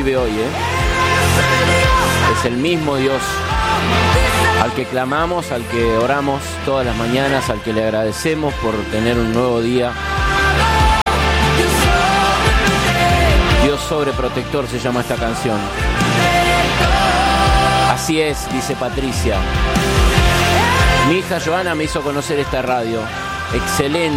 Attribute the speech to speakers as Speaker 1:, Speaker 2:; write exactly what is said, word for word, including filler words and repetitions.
Speaker 1: vuelve hoy, ¿eh? Es el mismo Dios al que clamamos, al que oramos todas las mañanas, al que le agradecemos por tener un nuevo día. Dios sobreprotector se llama esta canción. Así es, dice Patricia. Mi hija Joana me hizo conocer esta radio. Excelente.